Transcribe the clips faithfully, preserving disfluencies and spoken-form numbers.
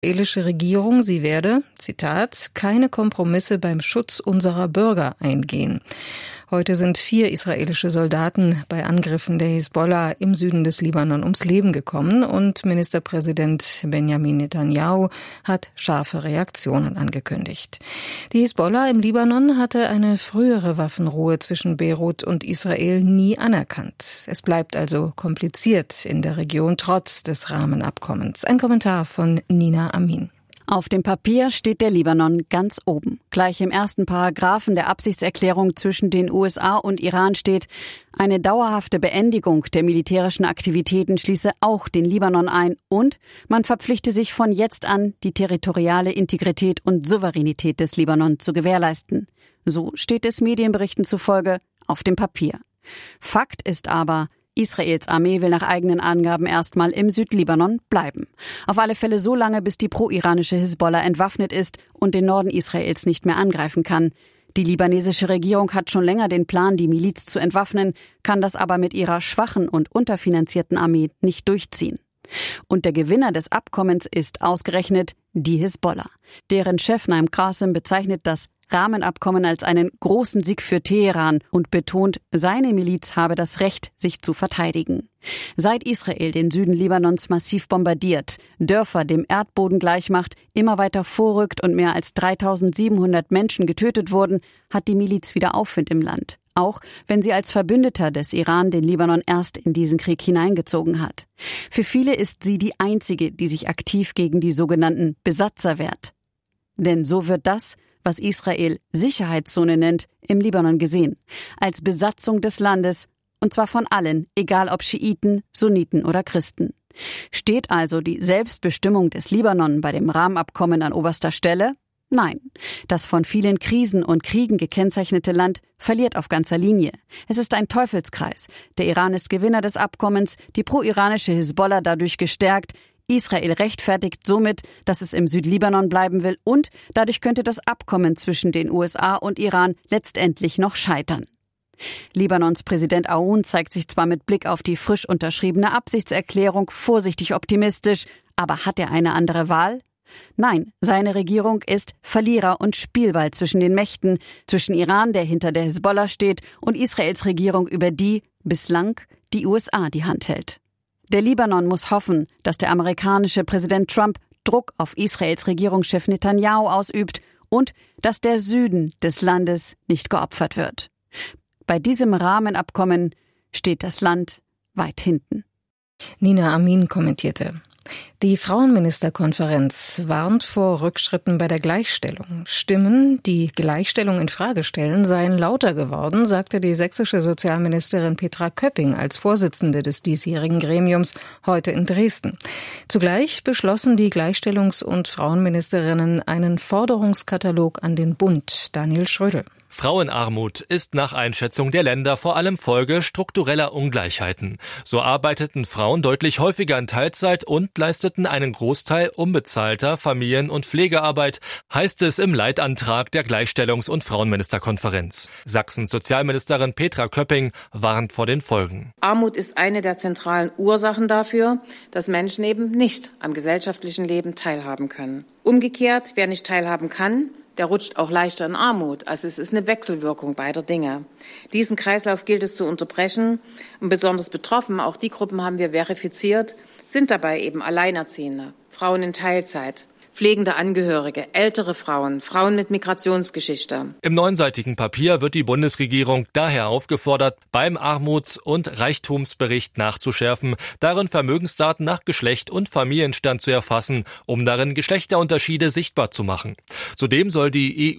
Die israelische Regierung, sie werde, Zitat, keine Kompromisse beim Schutz unserer Bürger eingehen. Heute sind vier israelische Soldaten bei Angriffen der Hisbollah im Süden des Libanon ums Leben gekommen und Ministerpräsident Benjamin Netanyahu hat scharfe Reaktionen angekündigt. Die Hisbollah im Libanon hatte eine frühere Waffenruhe zwischen Beirut und Israel nie anerkannt. Es bleibt also kompliziert in der Region trotz des Rahmenabkommens. Ein Kommentar von Nina Amin. Auf dem Papier steht der Libanon ganz oben. Gleich im ersten Paragraphen der Absichtserklärung zwischen den U S A und Iran steht, eine dauerhafte Beendigung der militärischen Aktivitäten schließe auch den Libanon ein und man verpflichte sich von jetzt an, die territoriale Integrität und Souveränität des Libanon zu gewährleisten. So steht es Medienberichten zufolge auf dem Papier. Fakt ist aber, Israels Armee will nach eigenen Angaben erstmal im Südlibanon bleiben. Auf alle Fälle so lange, bis die pro-iranische Hisbollah entwaffnet ist und den Norden Israels nicht mehr angreifen kann. Die libanesische Regierung hat schon länger den Plan, die Miliz zu entwaffnen, kann das aber mit ihrer schwachen und unterfinanzierten Armee nicht durchziehen. Und der Gewinner des Abkommens ist ausgerechnet die Hisbollah. Deren Chef Naim Qassem bezeichnet das Rahmenabkommen als einen großen Sieg für Teheran und betont, seine Miliz habe das Recht, sich zu verteidigen. Seit Israel den Süden Libanons massiv bombardiert, Dörfer dem Erdboden gleichmacht, immer weiter vorrückt und mehr als dreitausendsiebenhundert Menschen getötet wurden, hat die Miliz wieder Aufwind im Land. Auch wenn sie als Verbündeter des Iran den Libanon erst in diesen Krieg hineingezogen hat. Für viele ist sie die einzige, die sich aktiv gegen die sogenannten Besatzer wehrt. Denn so wird das, was Israel Sicherheitszone nennt, im Libanon gesehen. Als Besatzung des Landes, und zwar von allen, egal ob Schiiten, Sunniten oder Christen. Steht also die Selbstbestimmung des Libanon bei dem Rahmenabkommen an oberster Stelle? Nein. Das von vielen Krisen und Kriegen gekennzeichnete Land verliert auf ganzer Linie. Es ist ein Teufelskreis. Der Iran ist Gewinner des Abkommens, die pro-iranische Hisbollah dadurch gestärkt, Israel rechtfertigt somit, dass es im Südlibanon bleiben will und dadurch könnte das Abkommen zwischen den U S A und Iran letztendlich noch scheitern. Libanons Präsident Aoun zeigt sich zwar mit Blick auf die frisch unterschriebene Absichtserklärung vorsichtig optimistisch, aber hat er eine andere Wahl? Nein, seine Regierung ist Verlierer und Spielball zwischen den Mächten, zwischen Iran, der hinter der Hisbollah steht, und Israels Regierung, über die bislang die U S A die Hand hält. Der Libanon muss hoffen, dass der amerikanische Präsident Trump Druck auf Israels Regierungschef Netanyahu ausübt und dass der Süden des Landes nicht geopfert wird. Bei diesem Rahmenabkommen steht das Land weit hinten. Nina Amin kommentierte. Die Frauenministerkonferenz warnt vor Rückschritten bei der Gleichstellung. Stimmen, die Gleichstellung in Frage stellen, seien lauter geworden, sagte die sächsische Sozialministerin Petra Köpping als Vorsitzende des diesjährigen Gremiums heute in Dresden. Zugleich beschlossen die Gleichstellungs- und Frauenministerinnen einen Forderungskatalog an den Bund. Daniel Schrödel. Frauenarmut ist nach Einschätzung der Länder vor allem Folge struktureller Ungleichheiten. So arbeiteten Frauen deutlich häufiger in Teilzeit und leisteten einen Großteil unbezahlter Familien- und Pflegearbeit, heißt es im Leitantrag der Gleichstellungs- und Frauenministerkonferenz. Sachsens Sozialministerin Petra Köpping warnt vor den Folgen. Armut ist eine der zentralen Ursachen dafür, dass Menschen eben nicht am gesellschaftlichen Leben teilhaben können. Umgekehrt, wer nicht teilhaben kann, der rutscht auch leichter in Armut. Also es ist eine Wechselwirkung beider Dinge. Diesen Kreislauf gilt es zu unterbrechen. Und besonders betroffen, auch die Gruppen haben wir verifiziert, sind dabei eben Alleinerziehende, Frauen in Teilzeit, pflegende Angehörige, ältere Frauen, Frauen mit Migrationsgeschichte. Im neunseitigen Papier wird die Bundesregierung daher aufgefordert, beim Armuts- und Reichtumsbericht nachzuschärfen, darin Vermögensdaten nach Geschlecht und Familienstand zu erfassen, um darin Geschlechterunterschiede sichtbar zu machen. Zudem soll die E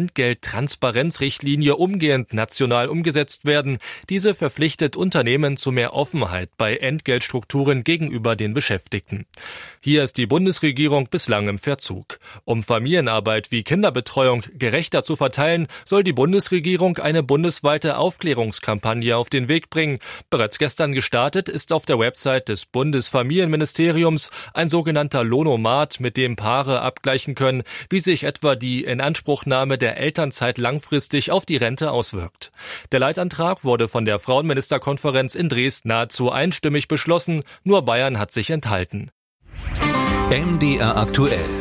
U-Entgelttransparenzrichtlinie umgehend national umgesetzt werden. Diese verpflichtet Unternehmen zu mehr Offenheit bei Entgeltstrukturen gegenüber den Beschäftigten. Hier ist die Bundesregierung bislang im Verzug. Um Familienarbeit wie Kinderbetreuung gerechter zu verteilen, soll die Bundesregierung eine bundesweite Aufklärungskampagne auf den Weg bringen. Bereits gestern gestartet ist auf der Website des Bundesfamilienministeriums ein sogenannter Lohnomat, mit dem Paare abgleichen können, wie sich etwa die Inanspruchnahme der Elternzeit langfristig auf die Rente auswirkt. Der Leitantrag wurde von der Frauenministerkonferenz in Dresden nahezu einstimmig beschlossen, nur Bayern hat sich enthalten. M D R aktuell.